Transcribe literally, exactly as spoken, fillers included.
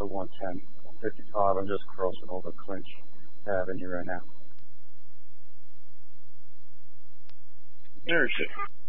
one ten fifty-five. I'm just crossing over Clinch Avenue right now. There's it.